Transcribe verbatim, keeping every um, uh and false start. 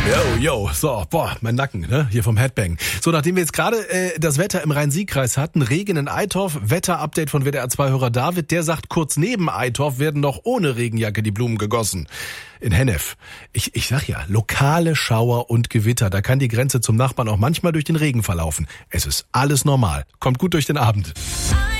Yo, yo, so, boah, mein Nacken, ne, hier vom Headbang. So, nachdem wir jetzt gerade äh, das Wetter im Rhein-Sieg-Kreis hatten, Regen in Eitorf, Wetter-Update von W D R zwei Hörer David, der sagt, kurz neben Eitorf werden noch ohne Regenjacke die Blumen gegossen. In Hennef. Ich, ich sag ja, lokale Schauer und Gewitter, da kann die Grenze zum Nachbarn auch manchmal durch den Regen verlaufen. Es ist alles normal. Kommt gut durch den Abend.